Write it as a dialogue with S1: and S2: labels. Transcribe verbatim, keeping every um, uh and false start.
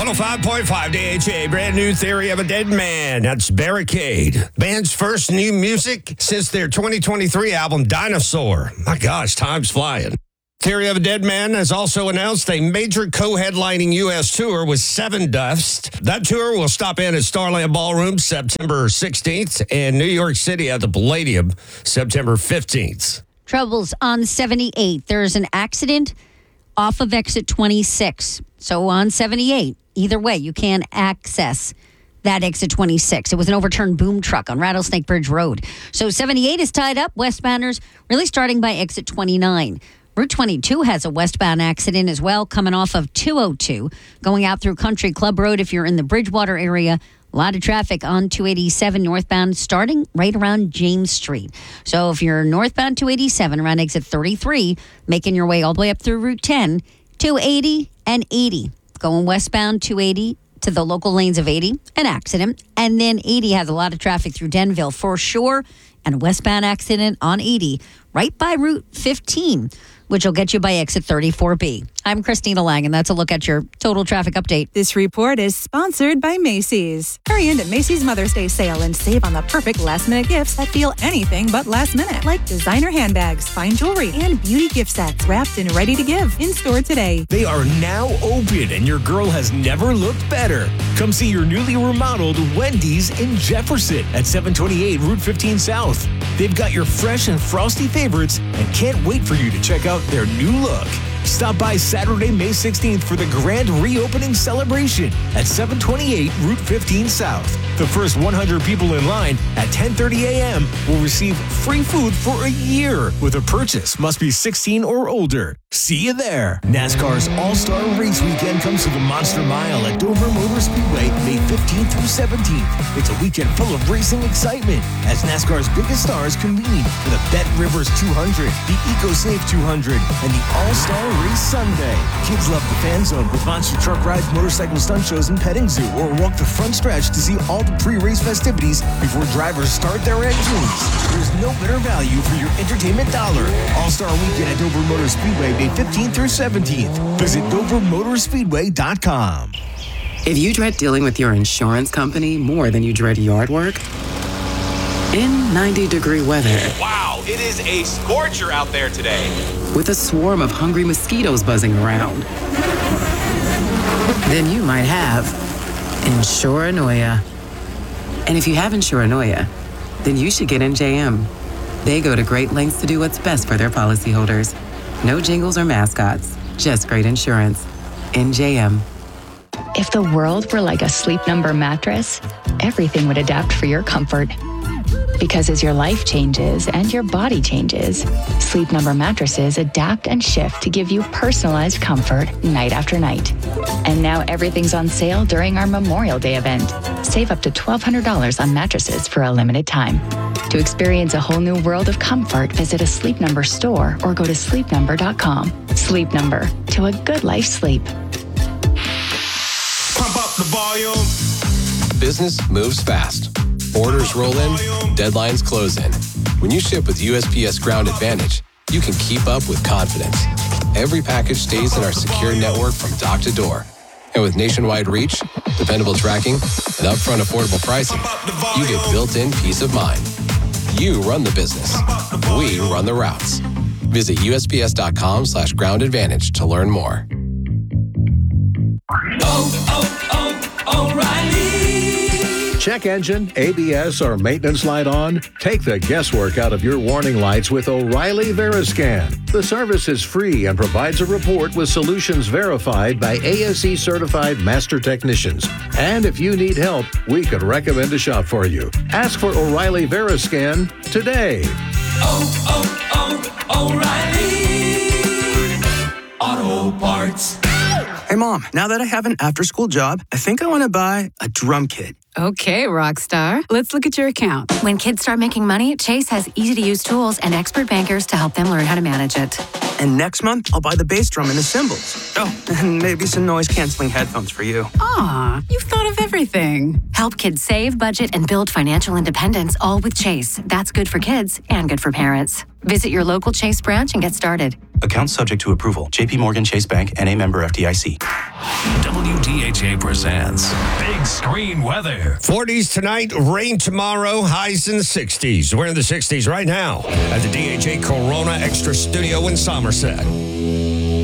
S1: one oh five point five D H A, brand new Theory of a Dead Man. That's Barricade. Band's first new music since their twenty twenty-three album, Dinosaur. My gosh, time's flying. Theory of a Dead Man has also announced a major co-headlining U S tour with Seven Dust. That tour will stop in at Starland Ballroom September sixteenth and New York City at the Palladium September fifteenth.
S2: Troubles on seventy-eight. There's an accident off of exit twenty-six. So on seventy-eight, either way, you can access that exit twenty-six. It was an overturned boom truck on Rattlesnake Bridge Road. So seventy-eight is tied up. Westbounders really starting by exit twenty-nine. Route twenty-two has a westbound accident as well, coming off of two oh two, going out through Country Club Road if you're in the Bridgewater area. A lot of traffic on two eighty-seven northbound, starting right around James Street. So if you're northbound two eighty-seven around exit thirty-three, making your way all the way up through Route ten, two eighty and eighty. Going westbound two eighty to the local lanes of eighty, an accident. And then eighty has a lot of traffic through Denville for sure, and a westbound accident on eighty right by Route fifteen, which will get you by exit thirty-four B. I'm Christina Lang, and that's a look at your total traffic update.
S3: This report is sponsored by Macy's. Hurry into Macy's Mother's Day sale and save on the perfect last-minute gifts that feel anything but last minute, like designer handbags, fine jewelry, and beauty gift sets wrapped and ready to give in store today.
S4: They are now open, and your girl has never looked better. Come see your newly remodeled Wendy's in Jefferson at seven twenty-eight Route fifteen South. They've got your fresh and frosty favorites and can't wait for you to check out their new look. Stop by Saturday, May sixteenth for the grand reopening celebration at seven twenty-eight Route fifteen South. The first one hundred people in line at ten thirty a.m. will receive free food for a year with a purchase must be sixteen or older. See you there. NASCAR's All-Star Race Weekend comes to the Monster Mile at Dover Motor Speedway May fifteenth through seventeenth. It's a weekend full of racing excitement as NASCAR's biggest stars convene for the Bet Rivers two hundred, the EcoSafe two hundred, and the All-Star Race Sunday. Kids love the fan zone with monster truck rides, motorcycle stunt shows, and petting zoo, or walk the front stretch to see all the pre-race festivities before drivers start their engines. There's no better value for your entertainment dollar. All-Star Weekend at Dover Motor Speedway May fifteenth through seventeenth. Visit dover motor speedway dot com.
S5: If you dread dealing with your insurance company more than you dread yard work, in ninety degree weather.
S6: Wow, it is a scorcher out there today.
S5: With a swarm of hungry mosquitoes buzzing around. Then you might have Insuranoia. And if you have Insuranoia, then you should get N J M. They go to great lengths to do what's best for their policyholders. No jingles or mascots, just great insurance. N J M.
S7: If the world were like a Sleep Number mattress, everything would adapt for your comfort. Because as your life changes and your body changes, Sleep Number mattresses adapt and shift to give you personalized comfort night after night. And now everything's on sale during our Memorial Day event. Save up to twelve hundred dollars on mattresses for a limited time. To experience a whole new world of comfort, visit a Sleep Number store or go to sleep number dot com. Sleep Number, to a good life sleep.
S6: Pump up the volume.
S8: Business moves fast. Orders roll in, deadlines close in. When you ship with U S P S Ground Advantage, you can keep up with confidence. Every package stays in our secure network from dock to door. And with nationwide reach, dependable tracking, and upfront affordable pricing, you get built-in peace of mind. You run the business. We run the routes. Visit U S P S dot com slash ground advantage to learn more.
S9: Oh, oh, oh, O'Reilly.
S10: Check engine, A B S, or maintenance light on? Take the guesswork out of your warning lights with O'Reilly Veriscan. The service is free and provides a report with solutions verified by A S E certified master technicians. And if you need help, we could recommend a shop for you. Ask for O'Reilly Veriscan today.
S9: Oh, oh, oh, O'Reilly Auto Parts.
S11: Hey, Mom, now that I have an after-school job, I think I want to buy a drum kit.
S12: Okay, Rockstar. Let's look at your account.
S13: When kids start making money, Chase has easy-to-use tools and expert bankers to help them learn how to manage it.
S11: And next month, I'll buy the bass drum and the cymbals. Oh, and maybe some noise-canceling headphones for you.
S12: Aw, you've thought of everything.
S13: Help kids save, budget, and build financial independence, all with Chase. That's good for kids and good for parents. Visit your local Chase branch and get started.
S14: Account subject to approval. J P Morgan Chase Bank, N A member F D I C. W D H A presents Big Screen Weather.
S1: forties tonight, rain tomorrow, highs in the sixties. We're in the sixties right now at the D H A Corona Extra Studio in Somerset.